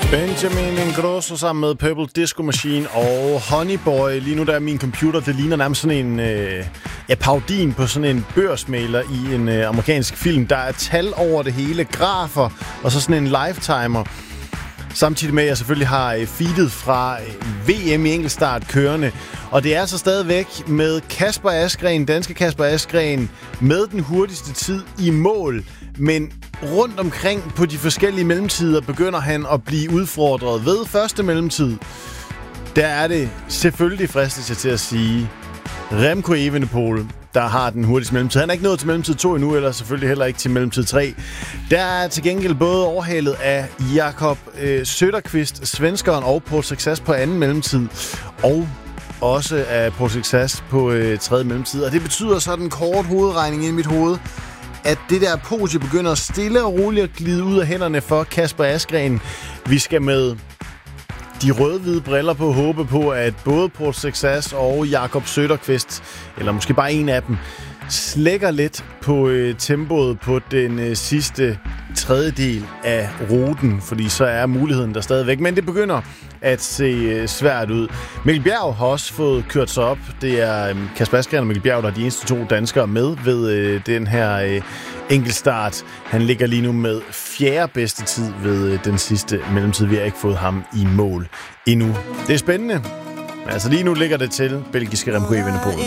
Benjamin Ingrosso sammen med Purple Disco Machine og Honey Boy. Lige nu der er min computer, det ligner nærmest sådan en parodien på sådan en børsmæler i en amerikansk film. Der er tal over det hele, grafer og så sådan en lifetimer. Samtidig med, at jeg selvfølgelig har feedet fra VM i enkeltstart kørende. Og det er altså stadigvæk med Kasper Asgreen, danske Kasper Asgreen, med den hurtigste tid i mål. Men rundt omkring på de forskellige mellemtider begynder han at blive udfordret. Ved første mellemtid, der er det selvfølgelig fristelse til at sige Remco Evenepoel, der har den hurtigste mellemtid. Han er ikke nået til mellemtid 2 endnu, eller selvfølgelig heller ikke til mellemtid 3. Der er til gengæld både overhalet af Jakob Söderqvist, svenskeren, og Paul Success på anden mellemtid, og også af Paul Success på tredje mellemtid. Og det betyder sådan en kort hovedregning i mit hoved, at det der podie begynder stille og roligt at glide ud af hænderne for Kasper Asgreen. Vi skal med de rød-hvide briller på håbe på, at både Paul Success og Jakob Söderqvist, eller måske bare en af dem, slækker lidt på tempoet på den sidste tredjedel af ruten, fordi så er muligheden der stadigvæk. Men det begynder at se svært ud. Mikkel Bjerg har også fået kørt sig op. Det er Kasper Asgreen og Mikkel Bjerg, der er de eneste 2 danskere med ved den her enkeltstart. Han ligger lige nu med 4. bedste tid ved den sidste mellemtid. Vi har ikke fået ham i mål endnu. Det er spændende. Men altså lige nu ligger det til belgiske Remco Evenepoel.